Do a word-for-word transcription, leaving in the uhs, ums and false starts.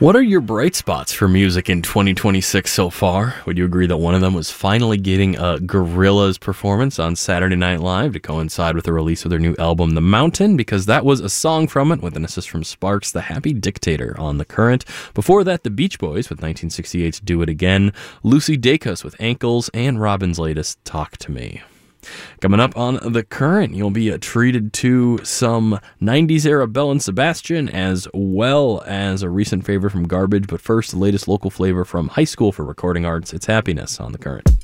What are your bright spots for music in twenty twenty-six so far? Would you agree that one of them was finally getting a Gorillaz performance on Saturday Night Live to coincide with the release of their new album, The Mountain? Because that was a song from it with an assist from Sparks, The Happy Dictator on The Current. Before that, the Beach Boys with nineteen sixty-eight's Do It Again, Lucy Dacus with Ankles, and Robin's latest Talk to Me. Coming up on The Current, you'll be uh, treated to some nineties era Belle and Sebastian, as well as a recent favorite from Garbage. But first, the latest local flavor from High School for Recording Arts. It's Happiness on The Current.